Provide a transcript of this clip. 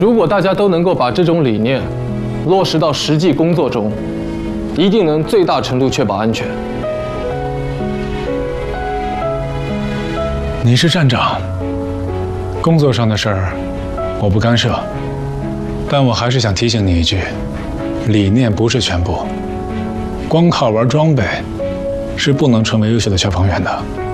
如果大家都能够把这种理念落实到实际工作中，一定能最大程度确保安全。 你是站长，工作上的事儿我不干涉，但我还是想提醒你一句：理念不是全部，光靠玩装备是不能成为优秀的消防员的。